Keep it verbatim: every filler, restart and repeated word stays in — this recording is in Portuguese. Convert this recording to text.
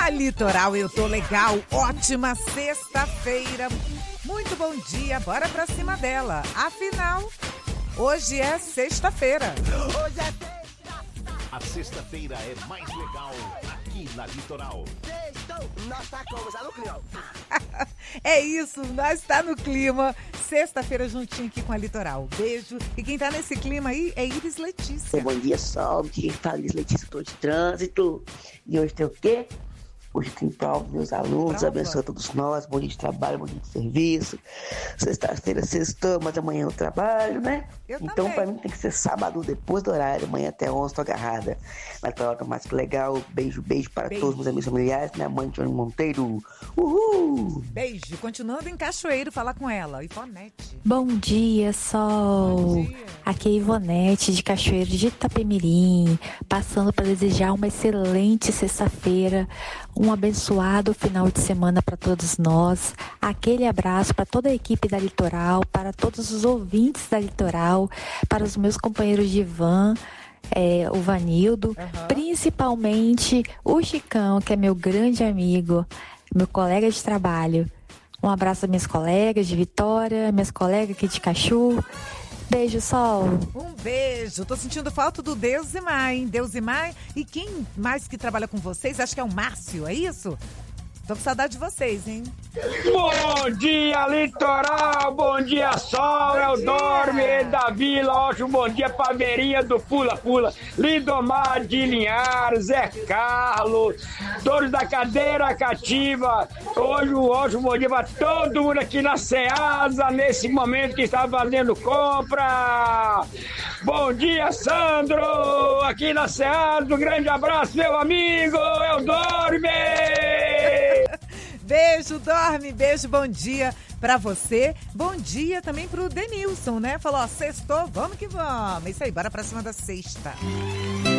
Na Litoral eu tô legal, ótima sexta-feira. Muito bom dia, bora pra cima dela. Afinal, hoje é sexta-feira. Hoje é sexta. A sexta-feira é mais legal aqui na Litoral. Sextou, nós tá como? Já no clima. É isso, nós tá no clima. Sexta-feira juntinho aqui com a Litoral. Beijo. E quem tá nesse clima aí é Iris Letícia. Bom dia, Sol. Quem fala Iris Letícia, tô de trânsito. E hoje tem o quê? Hoje tem prova dos meus alunos, Prova. abençoa todos nós, bom dia de trabalho, bom dia de serviço. Sexta-feira, sextou, mas amanhã eu trabalho, né? Eu então, também. pra mim, tem que ser sábado depois do horário, amanhã até onze, tô agarrada. Mas pra hora mais que legal, beijo, beijo para Beijo. todos os meus amigos familiares, minha mãe, Johnny Monteiro. Uhul! Beijo. Continuando em Cachoeiro, falar com ela. Ivonete. Bom dia, Sol. Bom dia. Aqui é Ivonete, de Cachoeiro de Itapemirim, passando para desejar uma excelente sexta-feira, um abençoado final de semana para todos nós. Aquele abraço para toda a equipe da Litoral, para todos os ouvintes da Litoral, para os meus companheiros de van, é, o Vanildo, Uhum. principalmente o Chicão, que é meu grande amigo, meu colega de trabalho. Um abraço às minhas colegas de Vitória, minhas colegas aqui de Cachu. Beijo, Sol. Um beijo. Tô sentindo falta do Deusimar, hein? Deusimar. E quem mais que trabalha com vocês? Acho que é o Márcio, é isso? Tô com saudade de vocês, hein? Bom dia, Litoral! Bom dia, Sol! Bom É o dia. Dorme da Vila, ótimo bom dia, Paveirinha do Pula Pula, Lindomar de Linhares, Zé Carlos, todos da cadeira cativa. Hoje um ótimo bom dia para todo mundo aqui na Ceasa, nesse momento que está fazendo compra. Bom dia, Sandro! Aqui na Ceasa, um grande abraço, meu amigo! É o Dorme! Beijo, Dorme. Beijo, bom dia pra você. Bom dia também pro Denilson, né? Falou, ó, sextou, vamos que vamos. Isso aí, bora pra cima da sexta.